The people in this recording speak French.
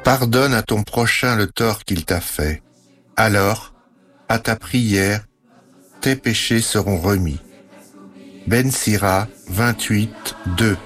Pardonne à ton prochain le tort qu'il t'a fait. Alors, à ta prière, tes péchés seront remis. Ben Sira 28, 2.